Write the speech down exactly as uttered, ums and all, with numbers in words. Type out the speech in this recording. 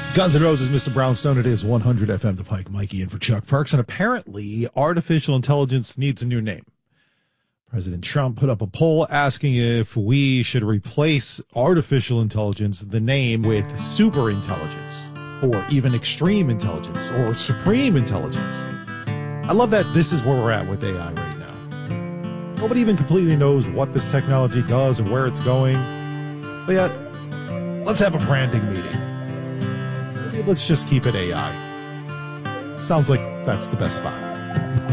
Guns N' Roses, Mister Brownstone. It is one hundred F M The Pike. Mikey in for Chuck Parks. And apparently, artificial intelligence needs a new name. President Trump put up a poll asking if we should replace artificial intelligence, the name, with super intelligence, or even extreme intelligence, or supreme intelligence. I love that this is where we're at with A I right now. Nobody even completely knows what this technology does and where it's going. But yet, let's have a branding meeting. Maybe let's just keep it A I. Sounds like that's the best spot.